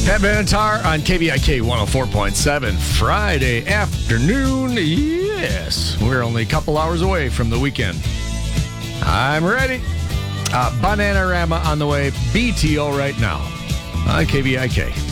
Pat Benatar on KVIK 104.7 Friday afternoon. Yes, we're only a couple hours away from the weekend. I'm ready. Bananarama on the way. BTO right now on KVIK.